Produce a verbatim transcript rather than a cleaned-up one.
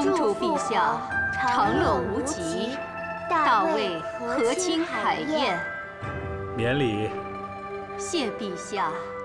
恭祝陛下长乐无极，大魏和亲海晏。 免礼。 谢陛下。